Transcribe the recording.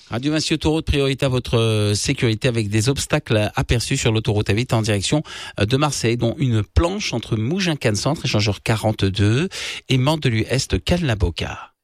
Radio Vinci Autoroute, priorité à votre sécurité avec des obstacles aperçus sur l'autoroute A8 en direction de Marseille, dont une planche entre Mougins-Cannes Centre, échangeur 42, et Mandelieu Est, Cannes-la-Boca.